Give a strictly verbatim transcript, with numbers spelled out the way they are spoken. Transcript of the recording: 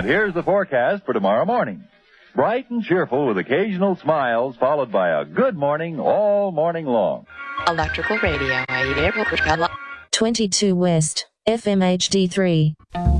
And here's the forecast for tomorrow morning. Bright and cheerful with occasional smiles, followed by a good morning all morning long. Electrical Radio. twenty-two West, F M H D three.